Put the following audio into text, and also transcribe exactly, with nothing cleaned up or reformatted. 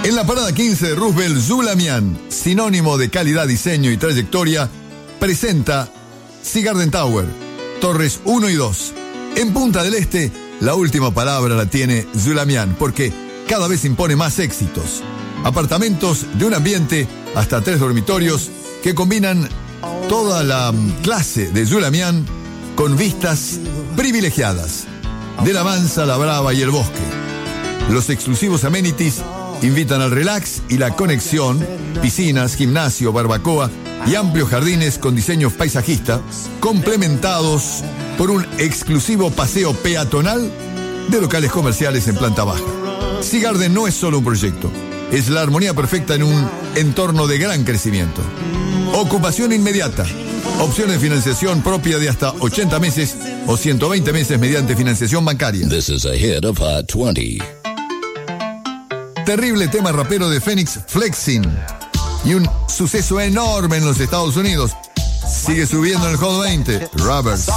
En la parada quince de Roosevelt, Zulamian, sinónimo de calidad, diseño y trayectoria, presenta Sea Garden Tower, Torres uno y dos. En Punta del Este, la última palabra la tiene Zulamian, porque cada vez impone más éxitos. Apartamentos de un ambiente hasta tres dormitorios que combinan toda la clase de Zulamian con vistas privilegiadas de la Mansa, la Brava y el bosque. Los exclusivos amenities invitan al relax y la conexión, piscinas, gimnasio, barbacoa y amplios jardines con diseño paisajista, complementados por un exclusivo paseo peatonal de locales comerciales en planta baja. Sea Garden no es solo un proyecto, es la armonía perfecta en un entorno de gran crecimiento. Ocupación inmediata, opción de financiación propia de hasta ochenta meses o ciento veinte meses mediante financiación bancaria. This is a hit of Hot veinte. Terrible tema rapero de Phoenix, Flexing, y un suceso enorme en los Estados Unidos. Sigue subiendo en el Hot veinte, Robbers.